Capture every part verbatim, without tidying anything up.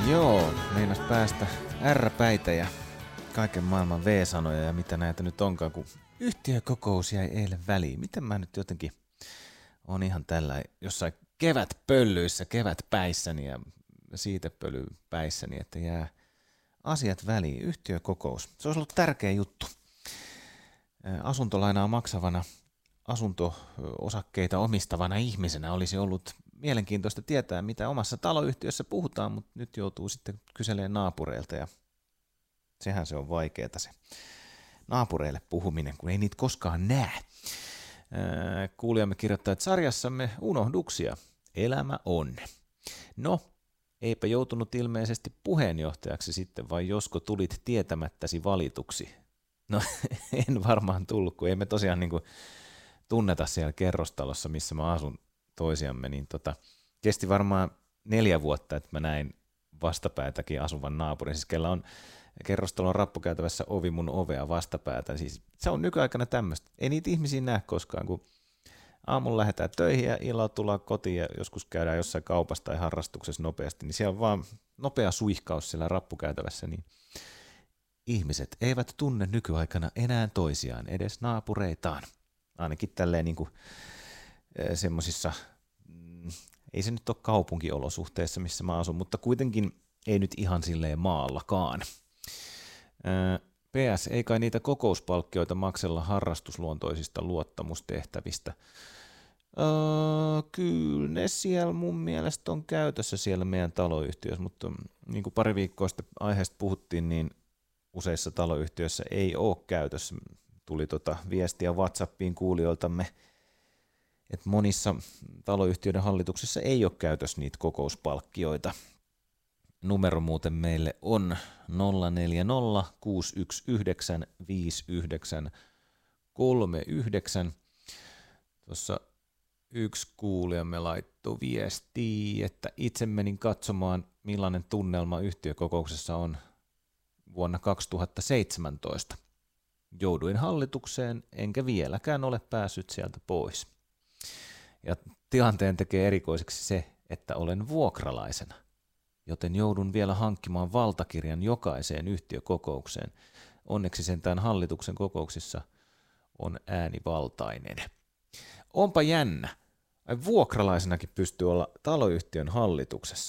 Joo, meinas päästä R-päitä ja kaiken maailman V-sanoja ja mitä näitä nyt onkaan, kun yhtiökokous jäi eilen väliin. Miten mä nyt jotenkin on ihan tällä jossain kevätpöllyissä, kevätpäissäni ja siitepölypäissäni, että jää asiat väliin. Yhtiökokous, se olisi ollut tärkeä juttu. Asuntolainaa maksavana, asunto-osakkeita omistavana ihmisenä olisi ollut mielenkiintoista tietää, mitä omassa taloyhtiössä puhutaan, mutta nyt joutuu sitten kyselemään naapureilta ja sehän se on vaikeaa se naapureille puhuminen, kun ei niitä koskaan näe. Kuulijamme kirjoittaa, että sarjassamme unohduksia. Elämä on. No, eipä joutunut ilmeisesti puheenjohtajaksi sitten, vai josko tulit tietämättäsi valituksi? No, en varmaan tullut, kun ei me tosiaan niin kuin tunneta siellä kerrostalossa, missä mä asun toisiamme, niin tota, kesti varmaan neljä vuotta, että mä näin vastapäätäkin asuvan naapurin, siis kellä on kerrostalon rappukäytävässä ovi mun ovea vastapäätä, siis se on nykyaikana tämmöistä, ei niitä ihmisiä näe koskaan, kun aamulla lähdetään töihin ja illalla tullaan kotiin ja joskus käydään jossain kaupassa tai harrastuksessa nopeasti, niin siellä on vaan nopea suihkaus siellä rappukäytävässä, niin ihmiset eivät tunne nykyaikana enää toisiaan, edes naapureitaan, ainakin tälleen niin kuin semmoisissa, ei se nyt ole kaupunkiolosuhteissa, missä mä asun, mutta kuitenkin ei nyt ihan silleen maallakaan. P S, ei kai niitä kokouspalkkioita maksella harrastusluontoisista luottamustehtävistä. Öö, kyllä ne siellä mun mielestä on käytössä siellä meidän taloyhtiössä, mutta niin kuin pari viikkoa sitten aiheesta puhuttiin, niin useissa taloyhtiöissä ei ole käytössä. Tuli tota viestiä WhatsAppiin kuulijoiltamme, että monissa taloyhtiöiden hallituksissa ei ole käytössä niitä kokouspalkkioita. Numero muuten meille on nolla neljä nolla kuusi yksi yhdeksän viisi yhdeksän kolme yhdeksän. Tuossa yksi kuulijamme laittoi viestiä, että itse menin katsomaan, millainen tunnelma yhtiökokouksessa on vuonna kaksituhattaseitsemäntoista. Jouduin hallitukseen, enkä vieläkään ole päässyt sieltä pois. Ja tilanteen tekee erikoiseksi se, että olen vuokralaisena, joten joudun vielä hankkimaan valtakirjan jokaiseen yhtiökokoukseen. Onneksi sentään hallituksen kokouksissa on äänivaltainen. Onpa jännä. Ai vuokralaisenakin pystyy olla taloyhtiön hallituksessa.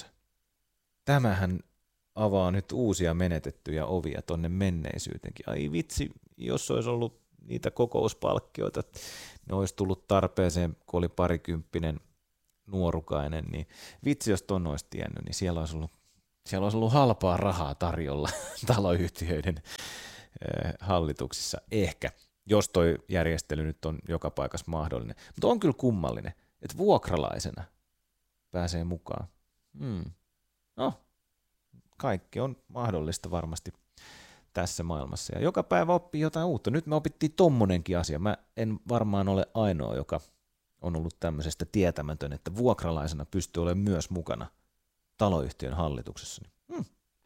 Tämähän avaa nyt uusia menetettyjä ovia tonne menneisyytenkin. Ai vitsi, jos olisi ollut niitä kokouspalkkioita, ne olisi tullut tarpeeseen, kun oli parikymppinen nuorukainen, niin vitsi, jos ton olisi tiennyt, niin siellä olisi ollut, siellä olisi ollut halpaa rahaa tarjolla taloyhtiöiden eh, hallituksissa. Ehkä, jos toi järjestely nyt on joka paikassa mahdollinen. Mutta on kyllä kummallinen, että vuokralaisena pääsee mukaan. Hmm. No, kaikki on mahdollista varmasti tässä maailmassa. Ja joka päivä oppii jotain uutta. Nyt me opittiin tommonenkin asia. Mä en varmaan ole ainoa, joka on ollut tämmöisestä tietämätön, että vuokralaisena pystyy olemaan myös mukana taloyhtiön hallituksessa. Hmm.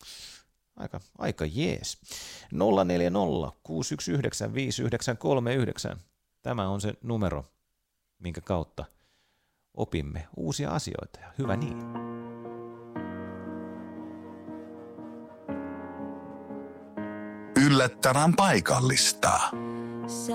Aika, aika jees. nolla neljä nolla kuusi yksi yhdeksän viisi yhdeksän kolme yhdeksän. Tämä on se numero, minkä kautta opimme uusia asioita. Ja hyvä niin. Yllättävän paikallista.